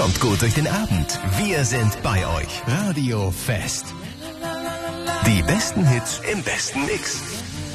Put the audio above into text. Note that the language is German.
Kommt gut durch den Abend. Wir sind bei euch. Radio Fest. Die besten Hits im besten Mix.